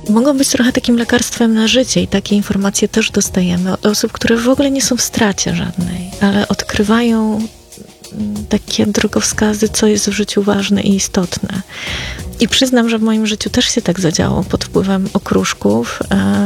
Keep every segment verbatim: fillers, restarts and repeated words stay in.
mogą być trochę takim lekarstwem na życie i takie informacje też dostajemy od osób, które w ogóle nie są w stracie żadnej, ale odkrywają takie drogowskazy, co jest w życiu ważne i istotne. I przyznam, że w moim życiu też się tak zadziało pod wpływem okruszków,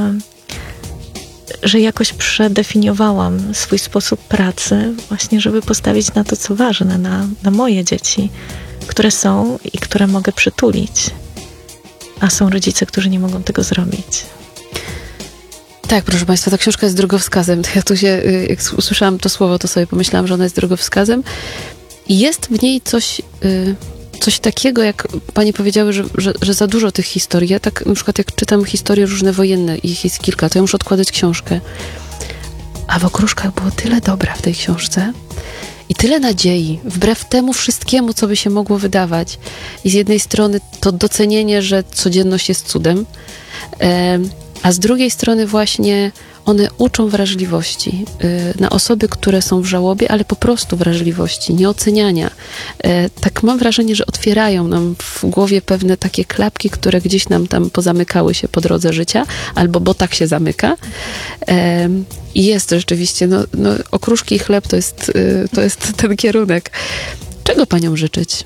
że jakoś przedefiniowałam swój sposób pracy właśnie, żeby postawić na to, co ważne, na, na moje dzieci, które są i które mogę przytulić. A są rodzice, którzy nie mogą tego zrobić. Tak, proszę Państwa, ta książka jest drogowskazem. Ja tu się, jak usłyszałam to słowo, to sobie pomyślałam, że ona jest drogowskazem. I jest w niej coś, coś takiego, jak Panie powiedziały, że, że, że za dużo tych historii. Ja tak na przykład jak czytam historie różne wojenne, ich jest kilka, to ja muszę odkładać książkę. A w okruszkach było tyle dobra w tej książce i tyle nadziei, wbrew temu wszystkiemu, co by się mogło wydawać. I z jednej strony to docenienie, że codzienność jest cudem, a z drugiej strony właśnie one uczą wrażliwości na osoby, które są w żałobie, ale po prostu wrażliwości, nieoceniania. Tak mam wrażenie, że otwierają nam w głowie pewne takie klapki, które gdzieś nam tam pozamykały się po drodze życia, albo bo tak się zamyka. I jest rzeczywiście, no, no okruszki i chleb to jest, to jest ten kierunek. Czego Paniom życzyć?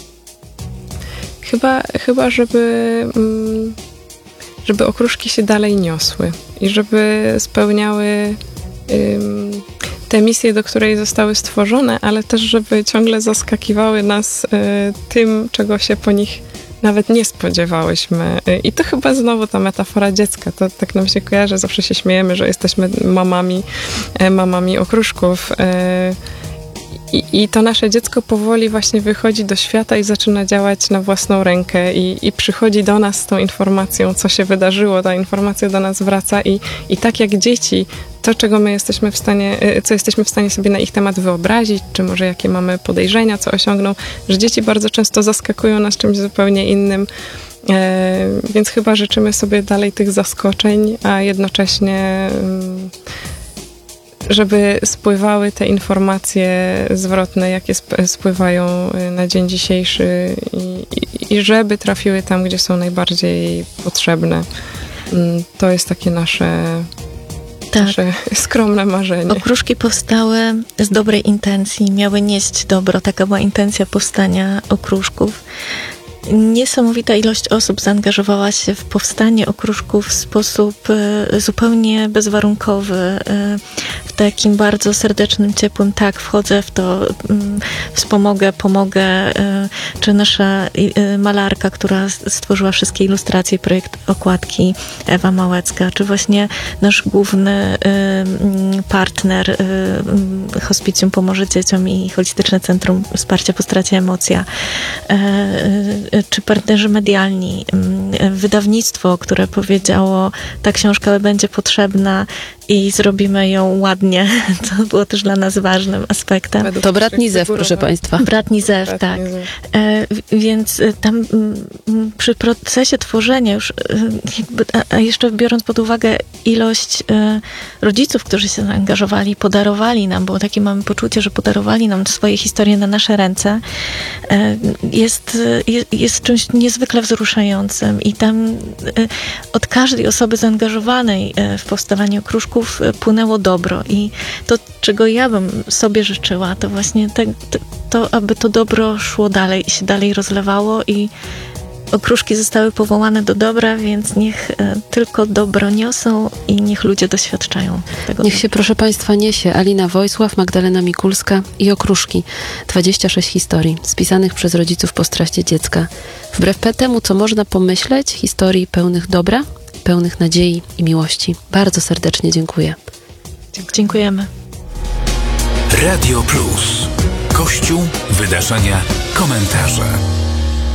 Chyba, chyba żeby... Mm... żeby okruszki się dalej niosły i żeby spełniały ym, te misje, do której zostały stworzone, ale też żeby ciągle zaskakiwały nas y, tym, czego się po nich nawet nie spodziewałyśmy. Y, I to chyba znowu ta metafora dziecka. To tak nam się kojarzy, zawsze się śmiejemy, że jesteśmy mamami, y, mamami okruszków. Y, I, I to nasze dziecko powoli właśnie wychodzi do świata i zaczyna działać na własną rękę i, i przychodzi do nas z tą informacją, co się wydarzyło, ta informacja do nas wraca i, i tak jak dzieci, to czego my jesteśmy w stanie, co jesteśmy w stanie sobie na ich temat wyobrazić, czy może jakie mamy podejrzenia, co osiągną, że dzieci bardzo często zaskakują nas czymś zupełnie innym, e, więc chyba życzymy sobie dalej tych zaskoczeń, a jednocześnie um, żeby spływały te informacje zwrotne, jakie spływają na dzień dzisiejszy i, i, i żeby trafiły tam, gdzie są najbardziej potrzebne. To jest takie nasze, tak. nasze skromne marzenie. Okruszki powstały z dobrej intencji, miały nieść dobro. Taka była intencja powstania okruszków. Niesamowita ilość osób zaangażowała się w powstanie okruszków w sposób e, zupełnie bezwarunkowy, e, w takim bardzo serdecznym, ciepłym tak, wchodzę w to, m, wspomogę, pomogę, e, czy nasza e, malarka, która stworzyła wszystkie ilustracje, projekt okładki, Ewa Małecka, czy właśnie nasz główny e, partner e, Hospicjum Pomoże Dzieciom i Holistyczne Centrum Wsparcia po stracie Emocja, e, czy partnerzy medialni, wydawnictwo, które powiedziało, ta książka będzie potrzebna i zrobimy ją ładnie. To było też dla nas ważnym aspektem. To brat Nizew, proszę Państwa. Brat Nizew, brat tak. Nizew. E, więc tam m, przy procesie tworzenia już, jakby, a jeszcze biorąc pod uwagę ilość e, rodziców, którzy się zaangażowali, podarowali nam, bo takie mamy poczucie, że podarowali nam swoje historie na nasze ręce, e, jest, jest, jest czymś niezwykle wzruszającym i tam e, od każdej osoby zaangażowanej e, w powstawanie okruszków płynęło dobro i to, czego ja bym sobie życzyła, to właśnie te, to, to, aby to dobro szło dalej i się dalej rozlewało i okruszki zostały powołane do dobra, więc niech e, tylko dobro niosą i niech ludzie doświadczają tego. Niech się, proszę Państwa, niesie Alina Wojsław, Magdalena Mikulska i okruszki. dwadzieścia sześć historii spisanych przez rodziców po stracie dziecka. Wbrew temu, co można pomyśleć, historii pełnych dobra, pełnych nadziei i miłości. Bardzo serdecznie dziękuję. Dziękujemy. Radio Plus. Kościół, wydarzenia, komentarze.